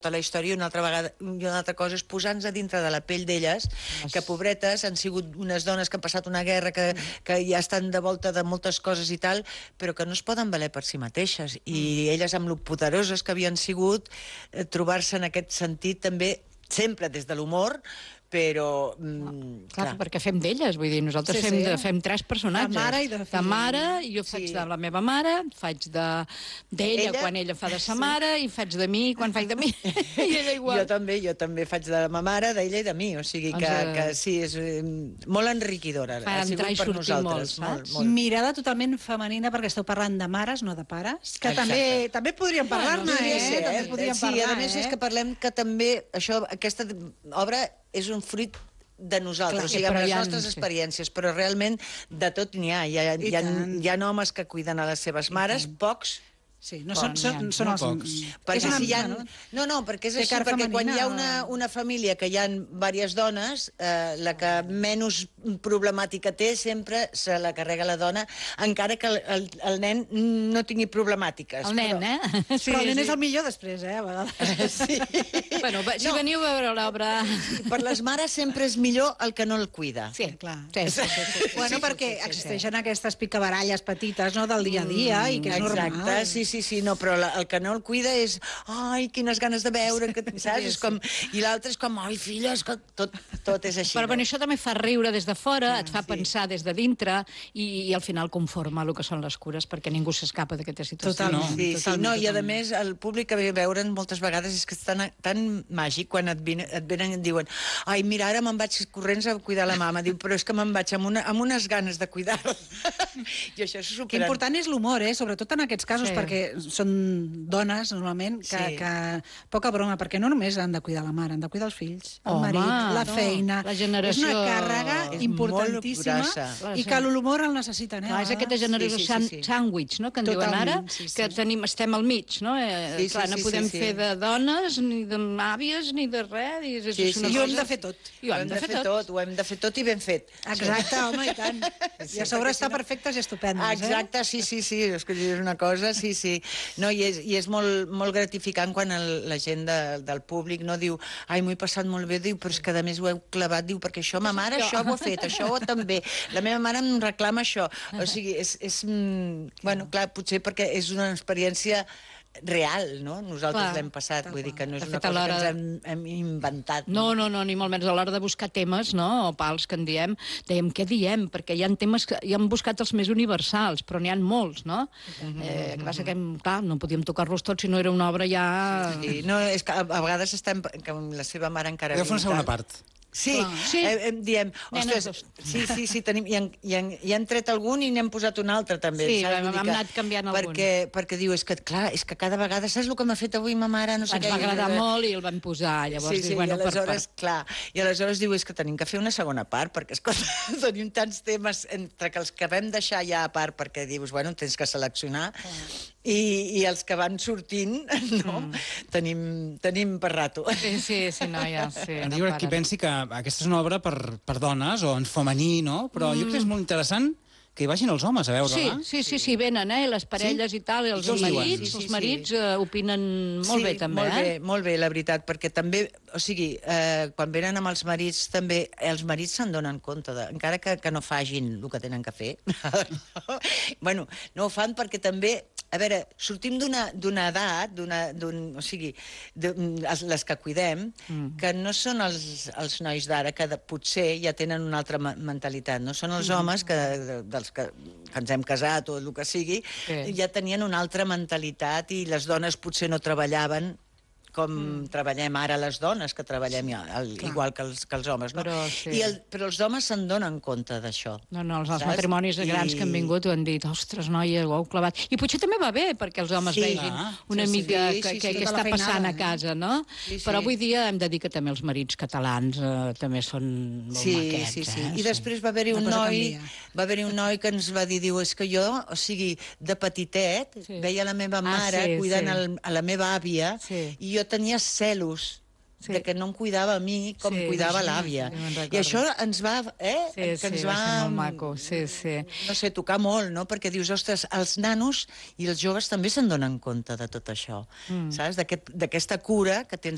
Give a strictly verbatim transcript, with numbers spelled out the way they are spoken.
la història, una altra vegada, i una altra cosa és posar-nos a dintre de la pell d'elles, que pobretes han sigut unes dones que han passat una guerra, que, que ja estan de volta de moltes coses i tal, però que no es poden valer per si mateixes, i elles amb lo poderoses que havien sigut, eh, trobar-se en aquest sentit també, sempre des de l'humor, però... Mm, clar, clar, perquè fem d'elles, vull dir, nosaltres Sí, fem, sí. de, fem tres personatges. De mare i de fill. De mare, jo faig Sí. de la meva mare, faig de- d'ella Ella- quan ella fa de sa mare, i faig de mi quan faig de mi. I ella igual. Jo també, jo també faig de la ma mare, d'ella i de mi, o sigui que, Doncs, eh, que sí, és eh, molt enriquidora. Fa Ha sigut entrar i per sortir nosaltres, molt, saps? Mirada totalment femenina, perquè esteu parlant de mares, no de pares, que Exacte. també també podríem parlar-ne, Podria eh? ser, També podríem sí, parlar, a més eh? és que parlem que també això, aquesta obra és un fruit de nosaltres, Clar, o sigui, amb però les hi ha- nostres sí. experiències, però realment de tot n'hi ha. Hi ha, I hi ha, tant. hi ha homes que cuiden a les seves mares, pocs, Sí, no Bon, són, són, n'hi ha, són molt els... pocs. perquè és una si hi ha... bueno, No, no, perquè és té així, cara perquè quan femenina. hi ha una, una família que hi ha diverses dones, eh, la que menys problemàtica té sempre se la carrega la dona, encara que el, el, el nen no tingui problemàtiques. El nen, però... eh? Sí, Però el nen sí. és el millor després, eh, a vegades. Sí. Bueno, va- si No. veniu a veure l'obra... Per les mares sempre és millor el que no el cuida. Sí, clar. Sí, sí, sí, sí, sí. Bueno, perquè existeixen aquestes picabaralles petites, no?, del dia a dia, i que és Exacte, normal. sí, sí, sí, no, però la, el que no el cuida és ai, quines ganes de veure, que, saps? És com, i l'altre és com, ai, filla, és que tot, tot és així. Però bueno, això també fa riure des de fora, et fa sí. pensar des de dintre, i, i al final conforma el que són les cures, perquè ningú s'escapa d'aquesta situació. Totalment. Sí, sí, Totalment, no, i a totalment. més el públic que ve a veure'n moltes vegades és que és tan, tan màgic quan et, vine, et venen i et diuen ai, mira, ara me'n vaig corrents a cuidar la mama, diu, però és que me'n vaig amb, una, amb unes ganes de cuidar-la. I això és Que superant. important és l'humor, eh? Sobretot en aquests casos, Sí. perquè són dones, normalment, que, Sí. que... Poca broma, perquè no només han de cuidar la mare, han de cuidar els fills, el Home, marit, la no. feina... La generació- És una càrrega És importantíssima molt grossa. i que l'humor el necessiten, eh? Clar, és aquesta generació Sí, sí, sí, sí, sí. sàndwich, no?, que en diuen ara, Totalment, sí, sí. que tenim, estem al mig, no? Eh, Sí, sí, clar, no sí, podem sí, sí. fer de dones, ni d'àvies, ni de res. I, és, Sí, és una sí. I ho hem cosa- de fer tot. I ho hem de fer tot. ho hem de fer tot i ben fet. Exacte, home, i tant. Sí, I a sobre perquè si està no- perfectes i estupendes, eh? Exacte, sí, sí, sí, és que és una cosa, sí, sí. No, i és, i és molt, molt gratificant quan el, la gent de, del públic no diu, ai, m'ho he passat molt bé, diu, però és que a més ho heu clavat, diu, perquè això, ma mare això ho ha fet, això ho també, la meva mare em reclama això. O sigui, és, és mm, bueno, clar, potser perquè és una experiència real, no? Nosaltres Clar, l'hem passat, vull dir que no és De una fet, a cosa que l'hora- ens hem, hem inventat. No, no, no, ni molt menys. A l'hora de buscar temes, no?, o pals que en diem, dèiem què diem, perquè hi ha temes que ja hem buscat els més universals, però n'hi ha molts, no? Eh, que passa que, hem, clar, no podíem tocar-los tots si no era una obra ja... Sí, no, és que a, a vegades estem, que amb la seva mare encara... Podeu fer una viu, segona tal. part. Sí, Clar. Sí. eh, eh, diem, Nenes ostres, dos. sí, sí, sí, tenim, i, han, i, han, i han tret algun i n'hem posat un altre també. Sí, saps? hem- Vull dir hem que- anat canviant algun. perquè, perquè diu, és que clar, és que cada vegada, saps el que m'ha fet avui ma mare? No sé Ens què, va i- agradar molt i el vam posar, llavors Sí, dius, sí, bueno, i per, aleshores, per... clar, i aleshores diu, és que tenim que fer una segona part, perquè, escolta, tenim tants temes entre que els que vam deixar ja a part, perquè dius, bueno, tens que seleccionar, i, i els que van sortint, no? Mm. Tenim, tenim per rato. Sí, sí, sí, no, ja, sí. Em no diu qui paren. pensi que aquesta és una obra per, per dones o en femení, no? Però jo crec que és molt interessant que hi vagin els homes a veure-la. Sí, sí, sí, sí, venen, eh, les parelles i tal, i els I què us diuen? marits, Sí, sí, els sí. marits eh, opinen molt bé, també, molt eh? bé, molt bé, la veritat, perquè també, o sigui, eh, quan venen amb els marits, també, els marits se'n donen compte, de, encara que, que no fagin el que tenen que fer. Bueno, no ho fan perquè també, a veure, sortim d'una d'una edat, d'una, d'un, o sigui, de, les, les que cuidem, mm. que no són els, els nois d'ara, que de, potser ja tenen una altra me- mentalitat, no? Són els homes que, de, dels que, que ens hem casat o el que sigui, Sí. ja tenien una altra mentalitat i les dones potser no treballaven com mm. treballem ara les dones, que treballem ja, el, igual que els, que els homes, no? Però sí. I el, però els homes se'n donen compte d'això. No, no, els, els Saps? matrimonis grans I- que han vingut ho han dit, ostres, noia, ho heu clavat. I potser també va bé, perquè els homes Sí. vegin Ah, una sí, sí. mica Sí, que, sí, que, sí, que tota està la feinada, passant a eh? casa, no? Sí, sí. Però avui dia hem de dir que també els marits catalans eh, també són molt Sí, maquets, sí, sí. eh? I després va haver-hi La un cosa noi, canvia. va haver-hi un noi que ens va dir, diu, és que jo, o sigui, de petitet, Sí. veia la meva Ah, mare sí, cuidant sí. el, a la meva àvia, Sí. i jo tenia celos Sí. de que no em cuidava a mi com Sí, cuidava sí, l'àvia. sí, me'n I recordo. això ens va, eh? Sí, que sí, ens va va, ser molt maco, sí, sí. no sé, tocar molt, no? Perquè dius, ostres, els nanos i els joves també se'n donen compte de tot això, mm. saps? D'aquest- D'aquesta cura que tens